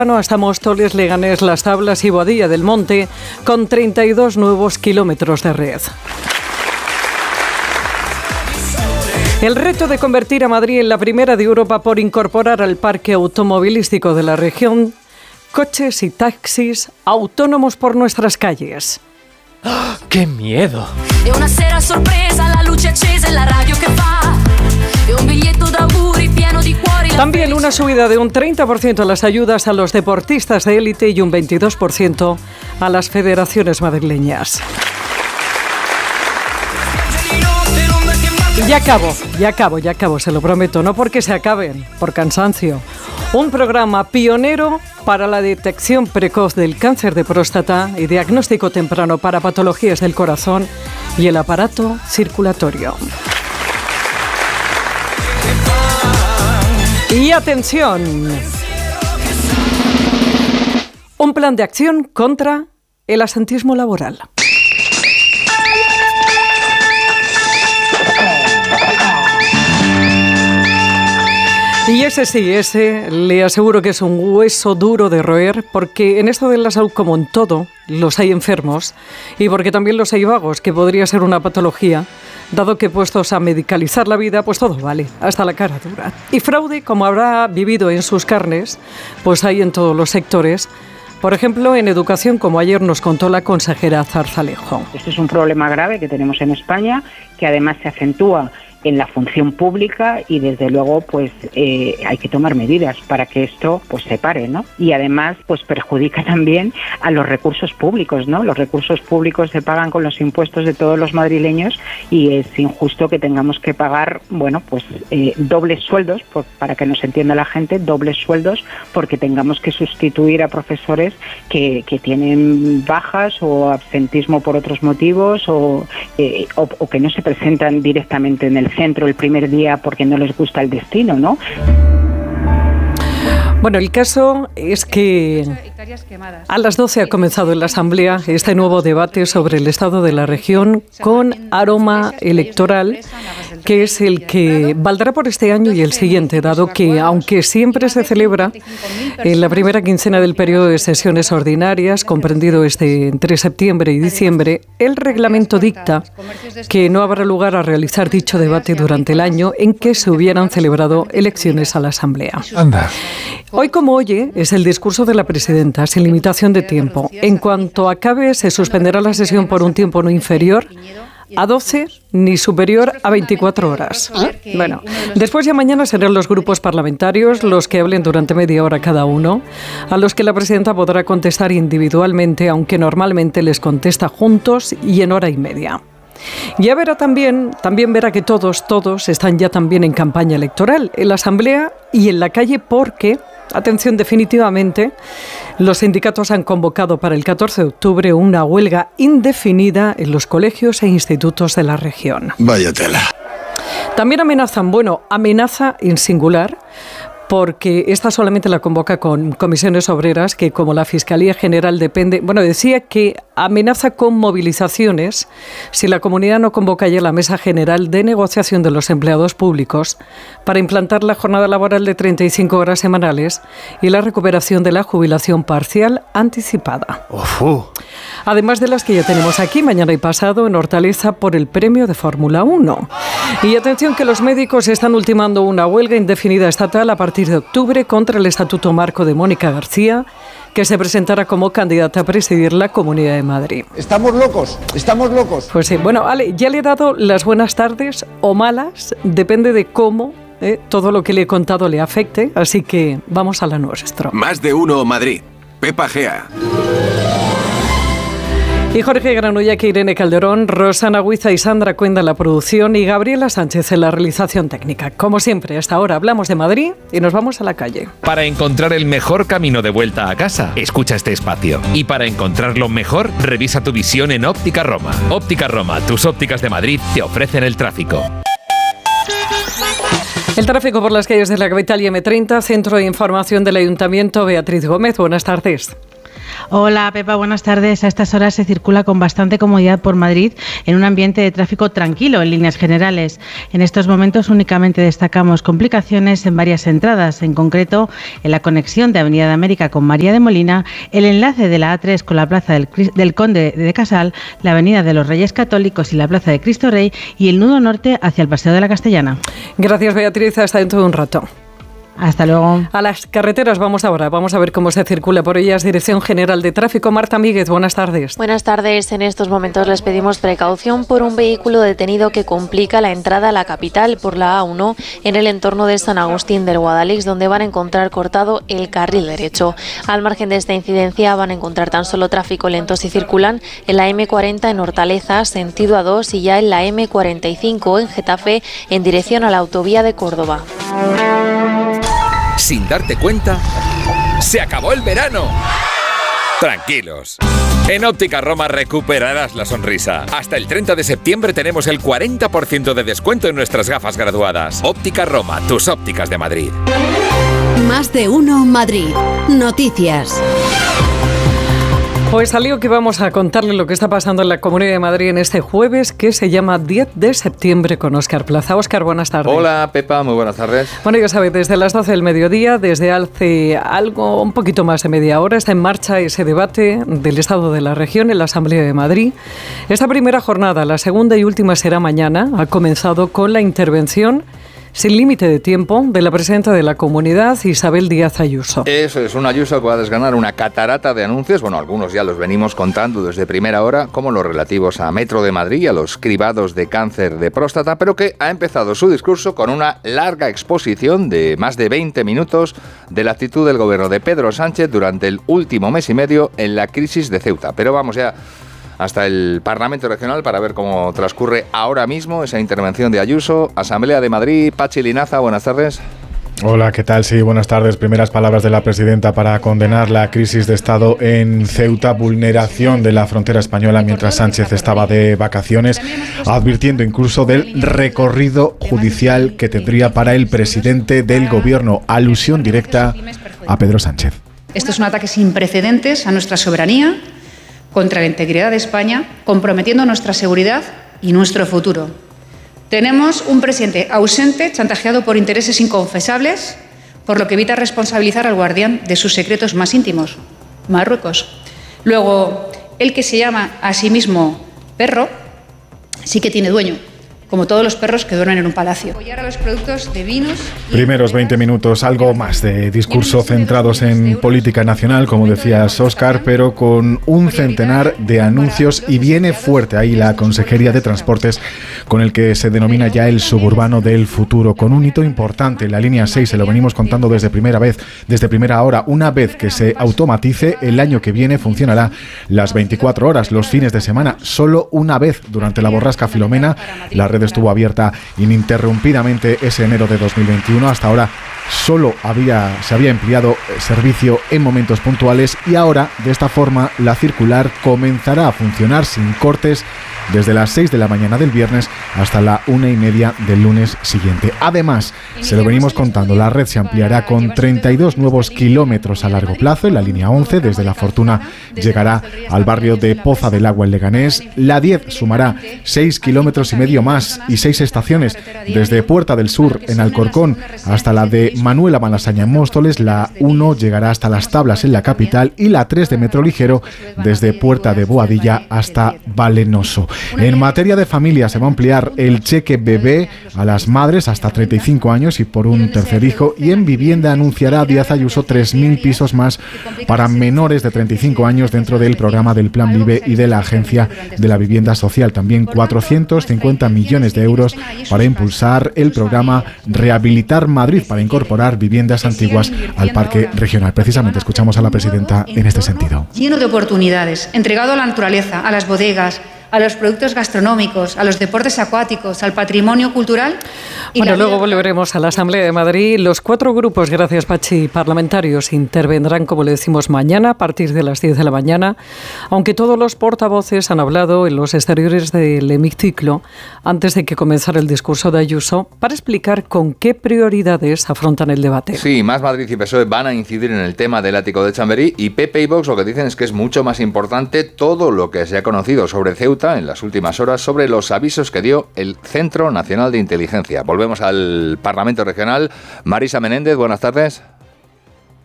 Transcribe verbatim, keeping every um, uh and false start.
hasta Móstoles, Leganés, Las Tablas y Boadilla del Monte, con treinta y dos nuevos kilómetros de red. El reto de convertir a Madrid en la primera de Europa por incorporar al parque automovilístico de la región coches y taxis autónomos por nuestras calles. ¡Oh, ¡qué miedo! También una subida de un treinta por ciento a las ayudas a los deportistas de élite y un veintidós por ciento a las federaciones madrileñas. Ya acabo, ya acabo, ya acabo, se lo prometo, no porque se acaben, por cansancio. Un programa pionero para la detección precoz del cáncer de próstata y diagnóstico temprano para patologías del corazón y el aparato circulatorio. Y atención, un plan de acción contra el absentismo laboral. Y ese sí, ese le aseguro que es un hueso duro de roer, porque en esto de la salud, como en todo, los hay enfermos y porque también los hay vagos, que podría ser una patología, dado que puestos a medicalizar la vida, pues todo vale, hasta la cara dura. Y fraude, como habrá vivido en sus carnes, pues hay en todos los sectores. Por ejemplo, en educación, como ayer nos contó la consejera Zarzalejo. Este es un problema grave que tenemos en España, que además se acentúa en la función pública y desde luego pues eh, hay que tomar medidas para que esto pues se pare, ¿no? Y además pues perjudica también a los recursos públicos, ¿no? Los recursos públicos se pagan con los impuestos de todos los madrileños y es injusto que tengamos que pagar, bueno, pues eh, dobles sueldos, por, para que nos entienda la gente, dobles sueldos porque tengamos que sustituir a profesores que, que tienen bajas o absentismo por otros motivos o, eh, o, o que no se presentan directamente en el centro el primer día porque no les gusta el destino, ¿no? Bueno, el caso es que a las doce ha comenzado en la Asamblea este nuevo debate sobre el estado de la región con aroma electoral, que es el que valdrá por este año y el siguiente, dado que, aunque siempre se celebra en la primera quincena del periodo de sesiones ordinarias, comprendido este entre septiembre y diciembre, el reglamento dicta que no habrá lugar a realizar dicho debate durante el año en que se hubieran celebrado elecciones a la Asamblea. Anda. Hoy, como oye, es el discurso de la presidenta, sin limitación de tiempo. En cuanto acabe, se suspenderá la sesión por un tiempo no inferior a doce ni superior a veinticuatro horas. ¿Eh? Bueno, después ya mañana serán los grupos parlamentarios los que hablen durante media hora cada uno, a los que la presidenta podrá contestar individualmente, aunque normalmente les contesta juntos y en hora y media. Ya verá también, también verá que todos, todos están ya también en campaña electoral, en la Asamblea y en la calle, porque, atención, definitivamente, los sindicatos han convocado para el catorce de octubre una huelga indefinida en los colegios e institutos de la región. Vaya tela. También amenazan, bueno, amenaza en singular, porque esta solamente la convoca con comisiones obreras, que como la Fiscalía General depende, bueno, decía que amenaza con movilizaciones si la comunidad no convoca ya la Mesa General de Negociación de los Empleados Públicos para implantar la jornada laboral de treinta y cinco horas semanales y la recuperación de la jubilación parcial anticipada. Uf. Además de las que ya tenemos aquí, mañana y pasado, en Hortaleza, por el premio de Fórmula uno. Y atención, que los médicos están ultimando una huelga indefinida estatal a partir de octubre contra el Estatuto Marco de Mónica García, que se presentará como candidata a presidir la Comunidad de Madrid. Estamos locos, estamos locos. Pues sí, bueno, Ale, ya le he dado las buenas tardes o malas, depende de cómo eh, todo lo que le he contado le afecte, así que vamos a la nuestro. Más de uno Madrid. Pepa Gea. Y Jorge Granullac, Irene Calderón, Rosana Huiza y Sandra Cuenda en la producción y Gabriela Sánchez en la realización técnica. Como siempre, hasta ahora hablamos de Madrid y nos vamos a la calle. Para encontrar el mejor camino de vuelta a casa, escucha este espacio. Y para encontrarlo mejor, revisa tu visión en Óptica Roma. Óptica Roma, tus ópticas de Madrid te ofrecen el tráfico. El tráfico por las calles de la capital y eme treinta, Centro de Información del Ayuntamiento, Beatriz Gómez, buenas tardes. Hola Pepa, buenas tardes. A estas horas se circula con bastante comodidad por Madrid en un ambiente de tráfico tranquilo en líneas generales. En estos momentos únicamente destacamos complicaciones en varias entradas, en concreto en la conexión de Avenida de América con María de Molina, el enlace de la A tres con la Plaza del, del Conde de Casal, la Avenida de los Reyes Católicos y la Plaza de Cristo Rey y el nudo norte hacia el Paseo de la Castellana. Gracias Beatriz, hasta dentro de un rato. Hasta luego. A las carreteras vamos ahora. Vamos a ver cómo se circula por ellas. Dirección General de Tráfico. Marta Míguez, buenas tardes. Buenas tardes. En estos momentos les pedimos precaución por un vehículo detenido que complica la entrada a la capital por la A uno en el entorno de San Agustín del Guadalix, donde van a encontrar cortado el carril derecho. Al margen de esta incidencia van a encontrar tan solo tráfico lento si circulan en la eme cuarenta en Hortaleza, sentido A dos, y ya en la eme cuarenta y cinco en Getafe, en dirección a la autovía de Córdoba. Sin darte cuenta, ¡se acabó el verano! Tranquilos. En Óptica Roma recuperarás la sonrisa. Hasta el treinta de septiembre tenemos el cuarenta por ciento de descuento en nuestras gafas graduadas. Óptica Roma, tus ópticas de Madrid. Más de uno Madrid. Noticias. Pues al lío que vamos a contarle lo que está pasando en la Comunidad de Madrid en este jueves, que se llama diez de septiembre, con Óscar Plaza. Óscar, buenas tardes. Hola, Pepa, muy buenas tardes. Bueno, ya sabéis, desde las doce del mediodía, desde hace algo, un poquito más de media hora, está en marcha ese debate del Estado de la Región en la Asamblea de Madrid. Esta primera jornada, la segunda y última será mañana, ha comenzado con la intervención sin límite de tiempo de la presidenta de la Comunidad, Isabel Díaz Ayuso. Eso es, un Ayuso que va a desganar una catarata de anuncios, bueno, algunos ya los venimos contando desde primera hora, como los relativos a Metro de Madrid y a los cribados de cáncer de próstata, pero que ha empezado su discurso con una larga exposición de más de veinte minutos de la actitud del gobierno de Pedro Sánchez durante el último mes y medio en la crisis de Ceuta. Pero vamos ya hasta el Parlamento Regional para ver cómo transcurre ahora mismo esa intervención de Ayuso. Asamblea de Madrid, Pachi Linaza, buenas tardes. Hola, ¿qué tal? Sí, buenas tardes. Primeras palabras de la presidenta para condenar la crisis de Estado en Ceuta, vulneración de la frontera española mientras Sánchez estaba de vacaciones, advirtiendo incluso del recorrido judicial que tendría para el presidente del Gobierno. Alusión directa a Pedro Sánchez. Esto es un ataque sin precedentes a nuestra soberanía, contra la integridad de España, comprometiendo nuestra seguridad y nuestro futuro. Tenemos un presidente ausente, chantajeado por intereses inconfesables, por lo que evita responsabilizar al guardián de sus secretos más íntimos, Marruecos. Luego, el que se llama a sí mismo perro, sí que tiene dueño, como todos los perros que duermen en un palacio. Apoyar a los productos de vinos. Primeros veinte minutos, algo más de discurso centrados en política nacional, como decías, Óscar, pero con un centenar de anuncios, y viene fuerte ahí la Consejería de Transportes, con el que se denomina ya el suburbano del futuro, con un hito importante, la línea seis, se lo venimos contando desde primera vez, desde primera hora. Una vez que se automatice, el año que viene funcionará las veinticuatro horas, los fines de semana, solo una vez durante la borrasca Filomena. La red estuvo abierta ininterrumpidamente ese enero de dos mil veintiuno. Hasta ahora solo había, se había empleado servicio en momentos puntuales, y ahora, de esta forma, la circular comenzará a funcionar sin cortes desde las seis de la mañana del viernes hasta la una y media del lunes siguiente. Además, se lo venimos contando, la red se ampliará con treinta y dos nuevos kilómetros a largo plazo. En la línea once, desde La Fortuna, llegará al barrio de Poza del Agua en Leganés. La diez sumará seis kilómetros y medio más y seis estaciones, desde Puerta del Sur en Alcorcón hasta la de Manuela Malasaña en Móstoles. La uno llegará hasta Las Tablas en la capital, y la tres de Metro Ligero desde Puerta de Boadilla hasta Valenoso. En materia de familia, se va a ampliar el cheque bebé a las madres hasta treinta y cinco años y por un tercer hijo, y en vivienda anunciará Díaz Ayuso tres mil pisos más para menores de treinta y cinco años dentro del programa del Plan Vive y de la Agencia de la Vivienda Social. También cuatrocientos cincuenta millones de euros para impulsar el programa Rehabilitar Madrid, para incorporar viviendas antiguas al parque regional. Precisamente escuchamos a la presidenta en este sentido. Lleno de oportunidades, entregado a la naturaleza, a las bodegas, a los productos gastronómicos, a los deportes acuáticos, al patrimonio cultural. Y bueno, la luego vida... volveremos a la Asamblea de Madrid. Los cuatro grupos, gracias Pachi, parlamentarios intervendrán, como le decimos, mañana a partir de las diez de la mañana, aunque todos los portavoces han hablado en los exteriores del hemiciclo antes de que comenzara el discurso de Ayuso para explicar con qué prioridades afrontan el debate. Sí, Más Madrid y P S O E van a incidir en el tema del ático de Chamberí y P P y Vox lo que dicen es que es mucho más importante todo lo que se ha conocido sobre Ceuta en las últimas horas sobre los avisos que dio el Centro Nacional de Inteligencia. Volvemos al Parlamento Regional. Marisa Menéndez, buenas tardes.